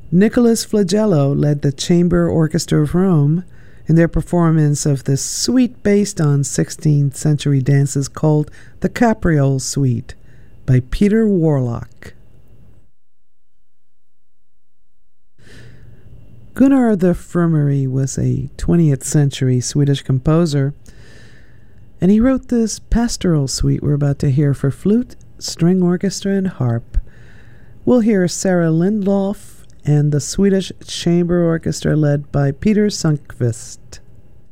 Nicholas Flagello led the Chamber Orchestra of Rome in their performance of the suite based on 16th century dances called the Capriole Suite by Peter Warlock. Gunnar the Frumery was a 20th century Swedish composer, and he wrote this pastoral suite we're about to hear for flute, string orchestra, and harp. We'll hear Sarah Lindlof and the Swedish Chamber Orchestra led by Peter Sundqvist.